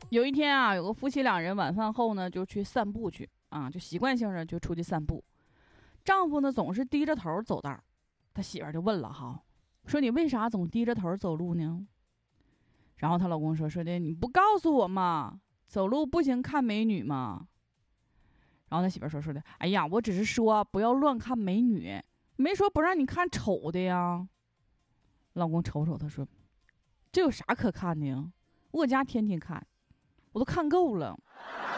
有一天啊，有个夫妻两人晚饭后呢，就去散步去啊，就习惯性的就出去散步。丈夫呢总是低着头走道，他媳妇儿就问了哈，说你为啥总低着头走路呢？然后她老公说的你不告诉我吗？走路不行看美女吗？然后他媳妇儿说的，哎呀，我只是说不要乱看美女，没说不让你看丑的呀。老公瞅瞅他说，这有啥可看的呀？我家天天看，我都看够了。